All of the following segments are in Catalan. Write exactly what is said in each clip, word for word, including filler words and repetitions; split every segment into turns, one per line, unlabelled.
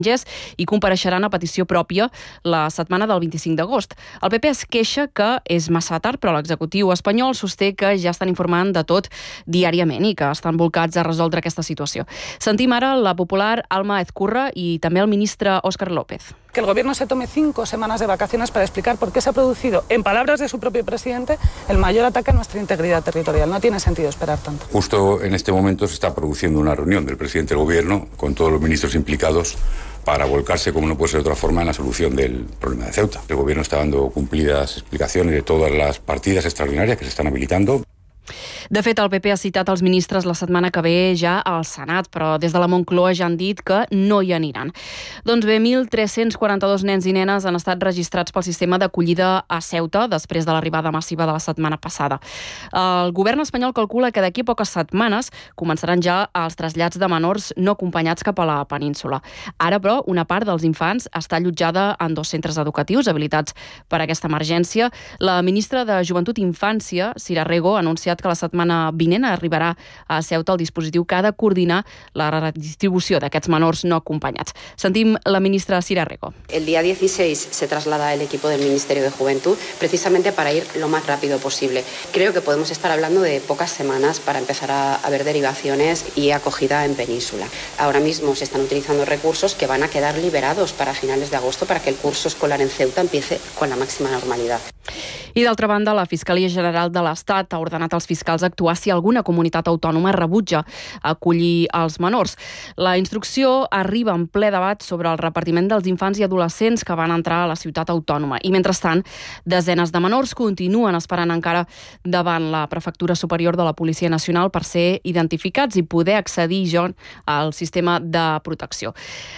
i compareixeran a petició pròpia la setmana del vint-i-cinc d'agost. El P P es queixa que és massa tard, però l'executiu espanyol sosté que ja estan informant de tot diàriament i que estan volcats a resoldre aquesta situació. Sentim ara la popular Alma Ezcurra i també el ministre Óscar López.
Que el gobierno se tome cinco semanas de vacaciones para explicar por qué se ha producido, en palabras de su propio presidente, el mayor ataque a nuestra integridad territorial. No tiene sentido esperar tanto.
Justo en este momento se está produciendo una reunión del presidente del gobierno con todos los ministros implicados para volcarse, como no puede ser de otra forma, en la solución del problema de Ceuta. El gobierno está dando cumplidas explicaciones de todas las partidas extraordinarias que se están habilitando.
De fet, el P P ha citat els ministres la setmana que ve ja al Senat, però des de la Moncloa ja han dit que no hi aniran. Doncs bé, mil tres-cents quaranta-dos nens i nenes han estat registrats pel sistema d'acollida a Ceuta després de l'arribada massiva de la setmana passada. El govern espanyol calcula que d'aquí a poques setmanes començaran ja els trasllats de menors no acompanyats cap a la península. Ara, però, una part dels infants està allotjada en dos centres educatius habilitats per a aquesta emergència. La ministra de Joventut i Infància, Sira Rego, ha anunciat que la setmana vinent arribarà a Ceuta el dispositiu que ha de coordinar la redistribució d'aquests menors no acompanyats. Sentim la ministra Sira Rego.
El día dieciséis se traslada el equipo del Ministerio de Juventud precisamente para ir lo más rápido posible. Creo que podemos estar hablando de pocas semanas para empezar a, a ver derivaciones y acogida en península. Ahora mismo se están utilizando recursos que van a quedar liberados para finales de agosto para que el curso escolar en Ceuta empiece con la máxima normalidad.
I d'altra banda, la Fiscalia General de l'Estat ha ordenat als fiscals actuar si alguna comunitat autònoma rebutja acollir els menors. La instrucció arriba en ple debat sobre el repartiment dels infants i adolescents que van entrar a la ciutat autònoma. I mentrestant, desenes de menors continuen esperant encara davant la Prefectura Superior de la Policia Nacional per ser identificats i poder accedir ja al sistema de protecció.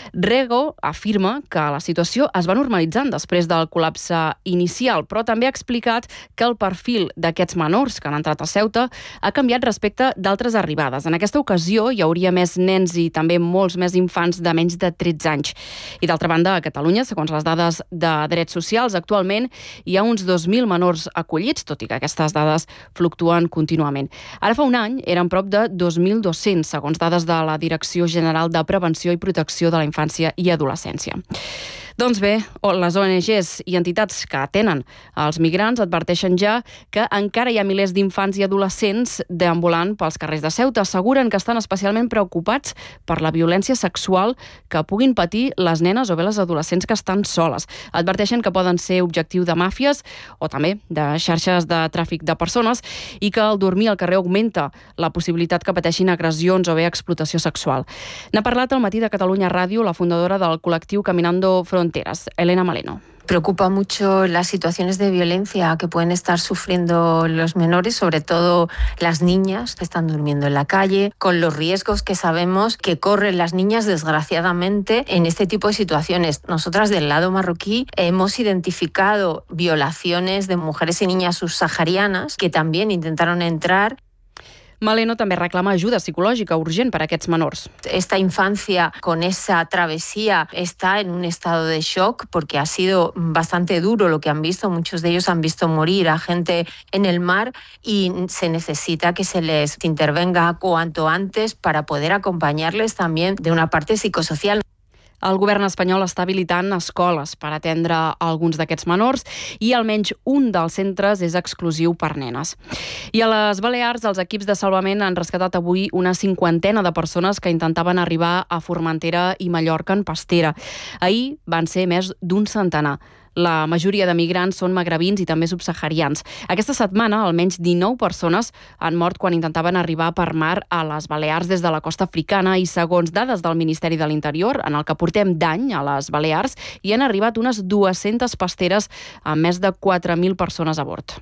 Rego afirma que la situació es va normalitzant després del col·lapse inicial, però també ha explicat que el perfil d'aquests menors que han entrat a Ceuta ha canviat respecte d'altres arribades. En aquesta ocasió hi hauria més nens i també molts més infants de menys de tretze anys. I d'altra banda, a Catalunya, segons les dades de drets socials, actualment hi ha uns dos mil menors acollits, tot i que aquestes dades fluctuen contínuament. Ara fa un any eren prop de dos mil dos-cents, segons dades de la Direcció General de Prevenció i Protecció de la Infància i Adolescència. Doncs bé, les O N Ges i entitats que atenen els migrants adverteixen ja que encara hi ha milers d'infants i adolescents deambulant pels carrers de Ceuta. Asseguren que estan especialment preocupats per la violència sexual que puguin patir les nenes o bé les adolescents que estan soles. Adverteixen que poden ser objectiu de màfies o també de xarxes de tràfic de persones i que al dormir al carrer augmenta la possibilitat que pateixin agressions o bé explotació sexual. N'ha parlat al Matí de Catalunya Ràdio la fundadora del col·lectiu Caminando Fronteras, Elena Maleno.
Preocupa mucho las situaciones de violencia que pueden estar sufriendo los menores, sobre todo las niñas que están durmiendo en la calle, con los riesgos que sabemos que corren las niñas desgraciadamente en este tipo de situaciones. Nosotras del lado marroquí hemos identificado violaciones de mujeres y niñas subsaharianas que también intentaron entrar.
Maleno també reclama ajuda psicològica urgent per a aquests menors.
Esta infancia con esa travesía está en un estado de shock porque ha sido bastante duro lo que han visto. Muchos de ellos han visto morir a gente en el mar y se necesita que se les intervenga cuanto antes para poder acompañarles también de una parte psicosocial.
El govern espanyol està habilitant escoles per atendre alguns d'aquests menors i almenys un dels centres és exclusiu per nenes. I a les Balears, els equips de salvament han rescatat avui una cinquantena de persones que intentaven arribar a Formentera i Mallorca en pastera. Ahir van ser més d'un centenar. La majoria de migrants són magrebins i també subsaharians. Aquesta setmana, almenys dinou persones han mort quan intentaven arribar per mar a les Balears des de la costa africana i, segons dades del Ministeri de l'Interior, en el que portem d'any a les Balears, hi han arribat unes dues-centes pasteres amb més de quatre mil persones a bord.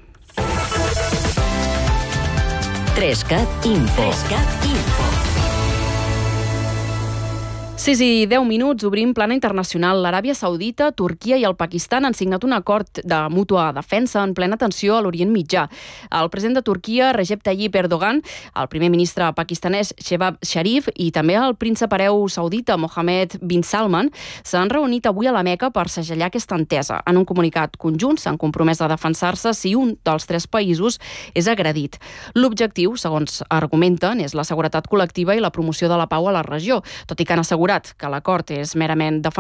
Trescat Info. Trescat Info.
sis i deu minuts, obrim plana internacional. L'Aràbia Saudita, Turquia i el Pakistan han signat un acord de mútua defensa en plena tensió a l'Orient Mitjà. El president de Turquia, Recep Tayyip Erdogan, el primer ministre pakistanès Shehbaz Sharif i també el príncep hereu saudita Mohammed bin Salman s'han reunit avui a la Meca per segellar aquesta entesa. En un comunicat conjunt s'han compromès a defensar-se si un dels tres països és agredit. L'objectiu, segons argumenten, és la seguretat col·lectiva i la promoció de la pau a la regió, tot i que han assegurat assegurat que l'acord és merament defensiu